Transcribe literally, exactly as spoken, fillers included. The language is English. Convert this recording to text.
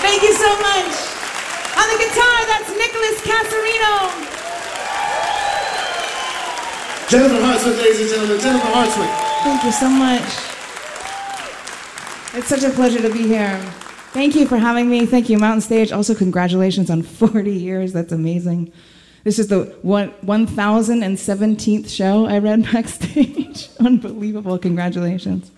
Thank you so much. On the guitar, that's Nicholas Casarino. Jennifer Hartswick, ladies and gentlemen. Jennifer Hartswick. Thank you so much. It's such a pleasure to be here. Thank you for having me. Thank you, Mountain Stage. Also, congratulations on forty years. That's amazing. This is the one thousand seventeenth show I read backstage. Unbelievable. Congratulations.